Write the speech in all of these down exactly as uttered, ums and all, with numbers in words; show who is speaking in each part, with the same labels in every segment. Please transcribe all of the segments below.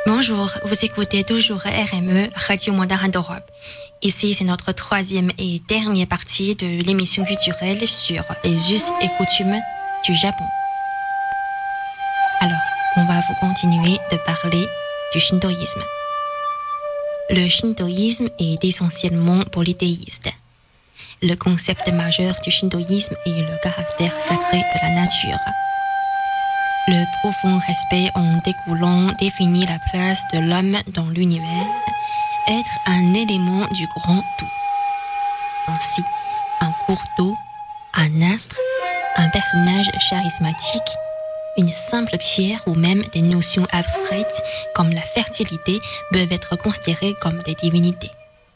Speaker 1: Bonjour, vous écoutez toujours R M E, Radio Mandarin d'Europe. Ici, c'est notre troisième et dernière partie de l'émission culturelle sur les us et coutumes du Japon. Alors, on va vous continuer de parler du shintoïsme. Le shintoïsme est essentiellement polythéiste. Le concept majeur du shintoïsme est le caractère sacré de la nature. Le profond respect en découlant définit la place de l'homme dans l'univers, être un élément du grand tout. Ainsi, un cours d'eau, un astre, un personnage charismatique, une simple pierre ou même des notions abstraites comme la fertilité peuvent être considérées comme des divinités.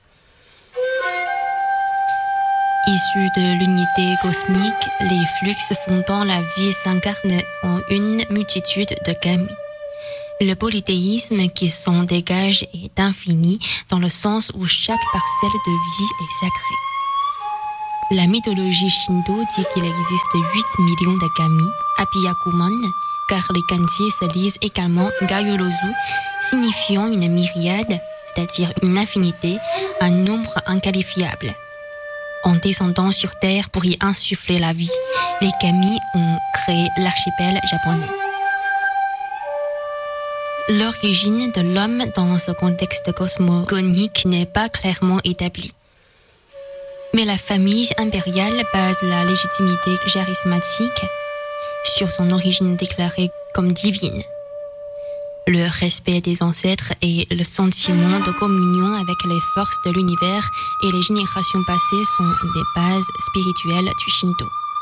Speaker 1: Issus de l'unité cosmique, les flux fondant la vie s'incarnent en une multitude de kami. Le polythéisme qui s'en dégage est infini dans le sens où chaque parcelle de vie est sacrée. La mythologie shinto dit qu'il existe huit millions de kami, Apiyakumon, car les kanji se lisent également Gayorozu, signifiant une myriade, c'est-à-dire une infinité, un nombre inqualifiable. En descendant sur Terre pour y insuffler la vie, les kami ont créé l'archipel japonais. L'origine de l'homme dans ce contexte cosmogonique n'est pas clairement établie. Mais la famille impériale base la légitimité charismatique sur son origine déclarée comme divine. Le respect des ancêtres et le sentiment de communion avec les forces de l'univers et les générations passées sont des bases spirituelles du Shinto.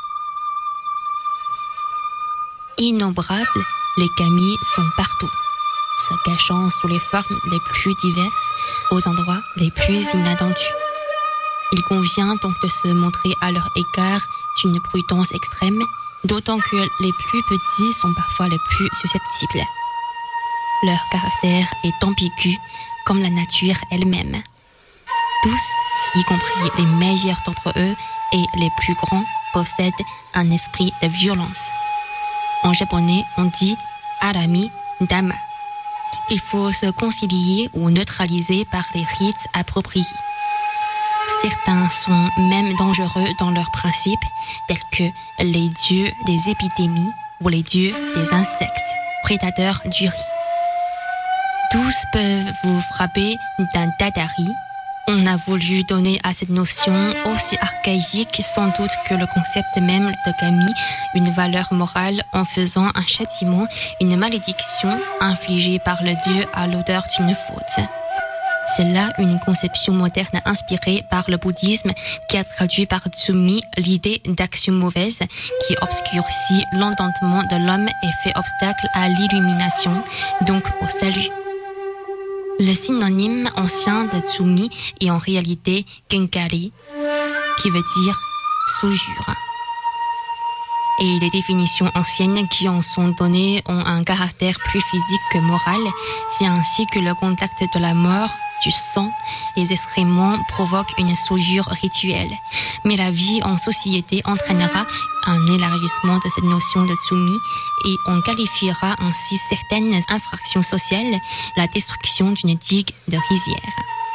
Speaker 1: Innombrables, les kami sont partout, se cachant sous les formes les plus diverses, aux endroits les plus inattendus. Il convient donc de se montrer à leur égard d'une prudence extrême, d'autant que les plus petits sont parfois les plus susceptibles. Leur caractère est ambigu, comme la nature elle-même. Tous, y compris les meilleurs d'entre eux et les plus grands, possèdent un esprit de violence. En japonais, on dit « arami dama ». Il faut se concilier ou neutraliser par les rites appropriés. Certains sont même dangereux dans leurs principes, tels que les dieux des épidémies ou les dieux des insectes, prédateurs du riz. Tous peuvent vous frapper d'un dadari. On a voulu donner à cette notion aussi archaïque sans doute que le concept même de kami une valeur morale en faisant un châtiment, une malédiction infligée par le dieu à l'auteur d'une faute. C'est là une conception moderne inspirée par le bouddhisme qui a traduit par Tsumi l'idée d'action mauvaise qui obscurcit l'entendement de l'homme et fait obstacle à l'illumination, donc au salut. Le synonyme ancien de Tsumi est en réalité Genkari, qui veut dire souillure. Et les définitions anciennes qui en sont données ont un caractère plus physique que moral. C'est ainsi que le contact de la mort, du sang, des excréments provoque une souillure rituelle. Mais la vie en société entraînera un élargissement de cette notion de tsumi et on qualifiera ainsi certaines infractions sociales, la destruction d'une digue de rizière.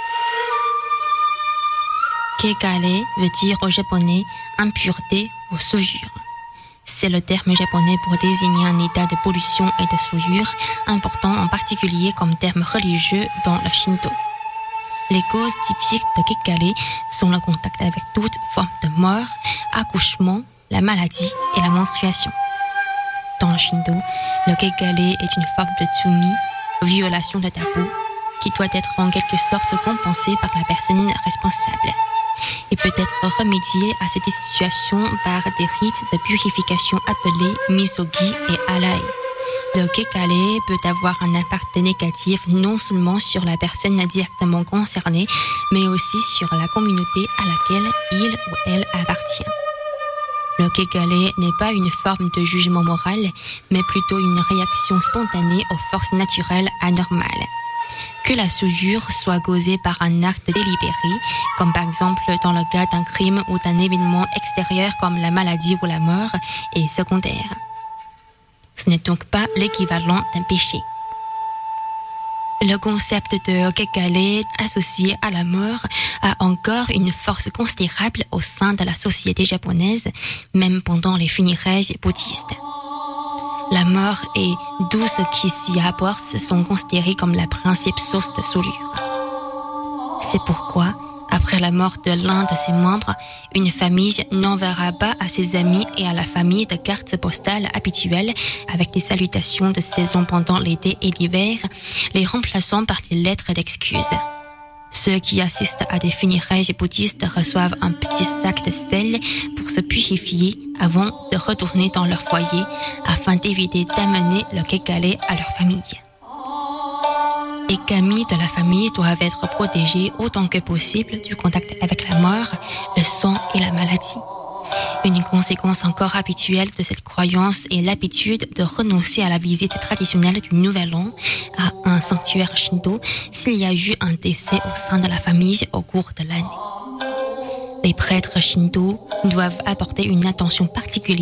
Speaker 1: Kegare veut dire au japonais impureté ou souillure. C'est le terme japonais pour désigner un état de pollution et de souillure, important en particulier comme terme religieux dans le Shinto. Les causes typiques de Kegare sont le contact avec toute forme de mort, accouchement, la maladie et la menstruation. Dans le Shinto, le Kegare est une forme de tsumi, violation de tabou, qui doit être en quelque sorte compensée par la personne responsable. Il peut être remédié à cette situation par des rites de purification appelés misogi et alai. Le Kegare peut avoir un impact négatif non seulement sur la personne directement concernée, mais aussi sur la communauté à laquelle il ou elle appartient. Le Kegare n'est pas une forme de jugement moral, mais plutôt une réaction spontanée aux forces naturelles anormales. Que la souillure soit causée par un acte délibéré, comme par exemple dans le cas d'un crime ou d'un événement extérieur comme la maladie ou la mort, est secondaire. Ce n'est donc pas l'équivalent d'un péché. Le concept de kekale associé à la mort a encore une force considérable au sein de la société japonaise, même pendant les funérailles bouddhistes. La mort et tout ce qui s'y apporte sont considérés comme la principale source de soulure. C'est pourquoi, après la mort de l'un de ses membres, une famille n'enverra pas à ses amis et à la famille de cartes postales habituelles avec des salutations de saison pendant l'été et l'hiver, les remplaçant par des lettres d'excuses. Ceux qui assistent à des funérailles bouddhistes reçoivent un petit sac de sel pour se purifier avant de retourner dans leur foyer afin d'éviter d'amener le kekale à leur famille. Les kami de la famille doivent être protégés autant que possible du contact avec la mort, le sang et la maladie. Une conséquence encore habituelle de cette croyance est l'habitude de renoncer à la visite traditionnelle du Nouvel An à un sanctuaire shinto s'il y a eu un décès au sein de la famille au cours de l'année. Les prêtres shinto doivent apporter une attention particulière